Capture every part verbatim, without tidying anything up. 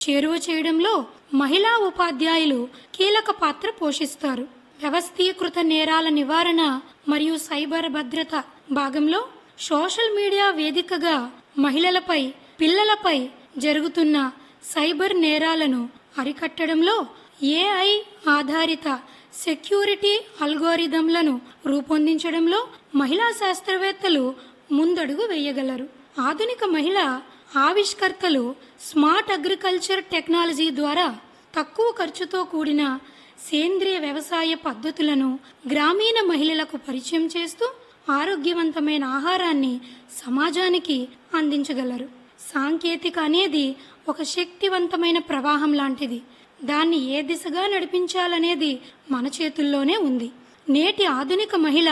చేరువ చేయడంలో మహిళా ఉపాధ్యాయులు కీలక పాత్ర పోషిస్తారు. వ్యవస్థీకృత నేరాల నివారణ మరియు సైబర్ భద్రత భాగంలో సోషల్ మీడియా వేదికగా మహిళలపై, పిల్లలపై జరుగుతున్న సైబర్ నేరాలను అరికట్టడంలో ఏఐ ఆధారిత సెక్యూరిటీ అల్గోరిథంలను రూపొందించడంలో మహిళా శాస్త్రవేత్తలు ముందడుగు వేయగలరు. ఆధునిక మహిళా ఆవిష్కర్తలు స్మార్ట్ అగ్రికల్చర్ టెక్నాలజీ ద్వారా తక్కువ ఖర్చుతో కూడిన సేంద్రియ వ్యవసాయ పద్ధతులను గ్రామీణ మహిళలకు పరిచయం చేస్తూ ఆరోగ్యవంతమైన ఆహారాన్ని సమాజానికి అందించగలరు. సాంకేతిక అనేది ఒక శక్తివంతమైన ప్రవాహం లాంటిది. దాన్ని ఏ దిశగా నడిపించాలనేది మన చేతుల్లోనే ఉంది. నేటి ఆధునిక మహిళ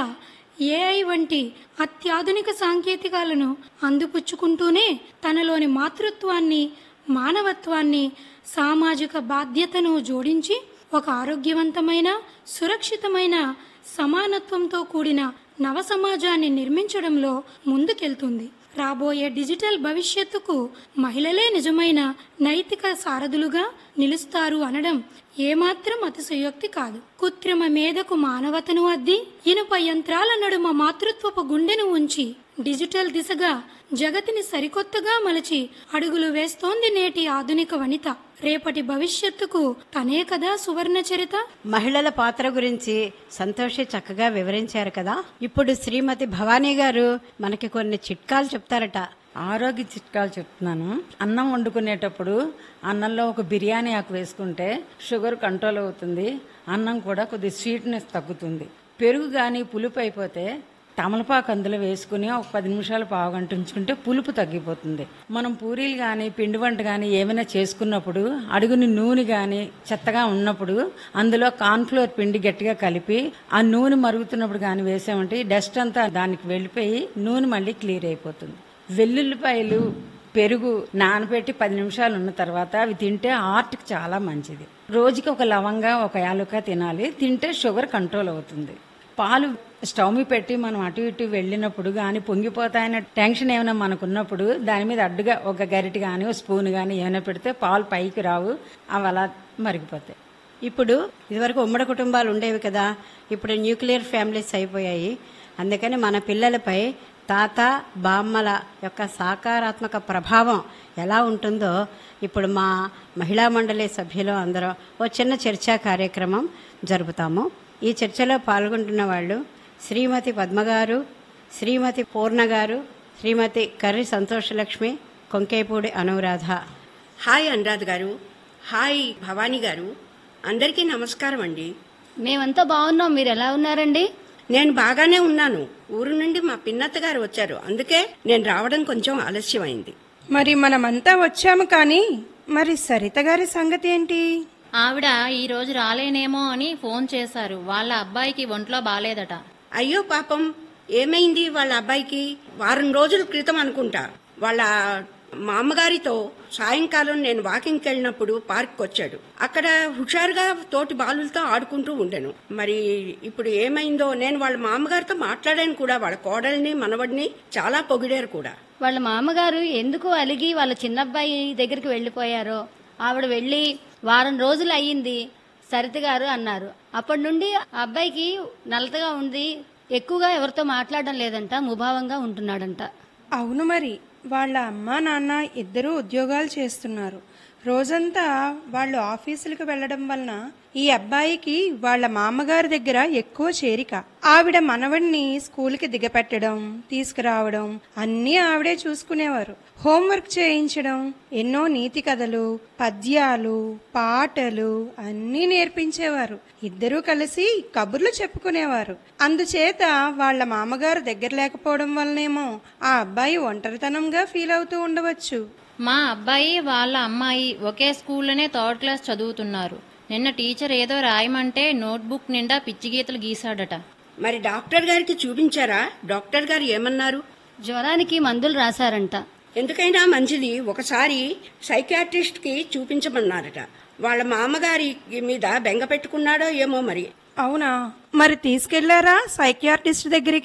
ఏఐ వంటి అత్యాధునిక సాంకేతికాలను అందిపుచ్చుకుంటూనే తనలోని మాతృత్వాన్ని, మానవత్వాన్ని, సామాజిక బాధ్యతను జోడించి ఒక ఆరోగ్యవంతమైన, సురక్షితమైన, సమానత్వంతో కూడిన నవ సమాజాన్ని నిర్మించడంలో ముందుకెళ్తుంది. రాబోయే డిజిటల్ భవిష్యత్తుకు మహిళలే నిజమైన నైతిక సారథులుగా నిలుస్తారు అనడం ఏమాత్రం అతిశయోక్తి కాదు. కృత్రిమ మేధకు మానవతను అద్ది, ఇనుప యంత్రాల నడుమ మాతృత్వపు గుండెను ఉంచి డిజిటల్ దిశగా జగతిని సరికొత్తగా మలచి అడుగులు వేస్తోంది నేటి ఆధునిక వనిత. రేపటి భవిష్యత్తుకు తనే కదా సువర్ణ చరిత. మహిళల పాత్ర గురించి సంతోషి చక్కగా వివరించారు కదా. ఇప్పుడు శ్రీమతి భవానీ గారు మనకి కొన్ని చిట్కాలు చెప్తారట. ఆరోగ్య చిట్కాలు చెప్తున్నాను. అన్నం వండుకునేటప్పుడు అన్నంలో ఒక బిర్యానీ ఆకు వేసుకుంటే షుగర్ కంట్రోల్ అవుతుంది. అన్నం కూడా కొద్ది స్వీట్నెస్ తగ్గుతుంది. పెరుగు కానీ పులుపు అయిపోతే తమలపాకు అందులో వేసుకుని ఒక పది నిమిషాలు పావు గంట ఉంచుకుంటే పులుపు తగ్గిపోతుంది. మనం పూరీలు కానీ పిండి వంట కానీ ఏమైనా చేసుకున్నప్పుడు అడుగుని నూనె కానీ చెత్తగా ఉన్నప్పుడు అందులో కార్న్ఫ్లోర్ పిండి గట్టిగా కలిపి ఆ నూనె మరుగుతున్నప్పుడు కానీ వేసామంటే డస్ట్ అంతా దానికి వెళ్ళిపోయి నూనె మళ్ళీ క్లియర్ అయిపోతుంది. వెల్లుల్లిపాయలు, పెరుగు నానబెట్టి పది నిమిషాలు ఉన్న తర్వాత అవి తింటే హార్ట్కి చాలా మంచిది. రోజుకి ఒక లవంగా, ఒక యాలుక తినాలి. తింటే షుగర్ కంట్రోల్ అవుతుంది. పాలు స్టవ్ మీద పెట్టి మనం అటు ఇటు వెళ్ళినప్పుడు కానీ పొంగిపోతాయన్న టెన్షన్ ఏమైనా మనకున్నప్పుడు దాని మీద అడ్డుగా ఒక గరిటె కానీ ఒక స్పూన్ కానీ ఏమైనా పెడితే పాలు పైకి రావు, అవి అలా మరిగిపోతాయి. ఇప్పుడు ఇదివరకు ఉమ్మడి కుటుంబాలు ఉండేవి కదా, ఇప్పుడు న్యూక్లియర్ ఫ్యామిలీస్ అయిపోయాయి. అందుకని మన పిల్లలపై తాత, బామ్మల యొక్క సకారాత్మక ప్రభావం ఎలా ఉంటుందో ఇప్పుడు మా మహిళా మండలి సభ్యులు అందరం ఓ చిన్న చర్చా కార్యక్రమం జరుపుతాము. ఈ చర్చలో పాల్గొంటున్న వాళ్ళు శ్రీమతి పద్మగారు, శ్రీమతి పూర్ణ గారు, శ్రీమతి కర్రి సంతోషలక్ష్మి, కొంకేపూడి అనురాధ. హాయ్ అనురాధ గారు, హాయ్ భవానీ గారు, అందరికీ నమస్కారం అండి. మేమంతా బాగున్నాం, మీరు ఎలా ఉన్నారండి? నేను బాగానే ఉన్నాను. ఊరు నుండి మా పిన్నత్త గారు వచ్చారు, అందుకే నేను రావడం కొంచెం ఆలస్యమైంది. మరి మనమంతా వచ్చాము కానీ మరి సరిత గారి సంగతి ఏంటి? ఆవిడ ఈ రోజు రాలేనేమో అని ఫోన్ చేశారు. వాళ్ళ అబ్బాయికి ఒంట్లో బాలేదట. అయ్యో పాపం, ఏమైంది వాళ్ళ అబ్బాయికి? వారం రోజుల క్రితం అనుకుంటా వాళ్ళ మా అమ్మగారితో సాయంకాలం నేను వాకింగ్కి వెళ్ళినప్పుడు పార్క్ వచ్చాడు. అక్కడ హుషారుగా తోటి బాలులతో ఆడుకుంటూ ఉండెను. మరి ఇప్పుడు ఏమైందో. నేను వాళ్ళ మామగారితో మాట్లాడాను కూడా. వాళ్ళ కోడల్ని, మనవడిని చాలా పొగిడారు కూడా. వాళ్ళ మామగారు ఎందుకు అలిగి వాళ్ళ చిన్నబ్బాయి దగ్గరికి వెళ్లిపోయారో. ఆవిడ వెళ్లి వారం రోజులు అయ్యింది సరిత గారు అన్నారు. అప్పటి నుండి ఆ అబ్బాయికి నలతగా ఉంది, ఎక్కువగా ఎవరితో మాట్లాడడం లేదంట, ముభావంగా ఉంటున్నాడంట. అవును, మరి వాళ్ళ అమ్మా నాన్న ఇద్దరూ ఉద్యోగాలు చేస్తున్నారు. రోజంతా వాళ్ళు ఆఫీసులకు వెళ్లడం వలన ఈ అబ్బాయికి వాళ్ళ మామగారి దగ్గర ఎక్కువ చేరిక. ఆవిడ మనవడిని స్కూల్కి దిగపెట్టడం, తీసుకురావడం అన్నీ ఆవిడే చూసుకునేవారు. హోంవర్క్ చేయించడం, ఎన్నో నీతి కథలు, పద్యాలు, పాటలు అన్నీ నేర్పించేవారు. ఇద్దరూ కలిసి కబుర్లు చెప్పుకునేవారు. అందుచేత వాళ్ళ మామగారు దగ్గర లేకపోవడం వల్లనేమో ఆ అబ్బాయి ఒంటరితనంగా ఫీల్ అవుతూ ఉండవచ్చు. మా అబ్బాయి వాళ్ళ అమ్మాయి ఒకే స్కూల్లోనే థర్డ్ క్లాస్ చదువుతున్నారు. నిన్న టీచర్ ఏదో రాయమంటే నోట్బుక్ నిండా పిచ్చి గీతలు గీశాడట. మరి డాక్టర్ గారికి చూపించారా? డాక్టర్ గారు ఏమన్నారు? జ్వరానికి మందులు రాశారంట. ఎందుకైనా మంచిది ఒకసారి సైకియాట్రిస్ట్ కి చూపించమన్నారట. వాళ్ళ మామగారి మీద బెంగ పెట్టుకున్నాడో ఏమో మరి. అవునా? మరి తీసుకెళ్లారా సైకియాట్రిస్ట్ దగ్గరికి?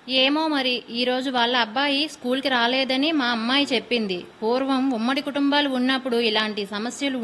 ఏమో మరి ఈరోజు వాళ్ళ అబ్బాయి స్కూల్కి రాలేదని మా అమ్మాయి చెప్పింది. పూర్వం ఉమ్మడి కుటుంబాలు ఉన్నప్పుడు ఇలాంటి సమస్యలు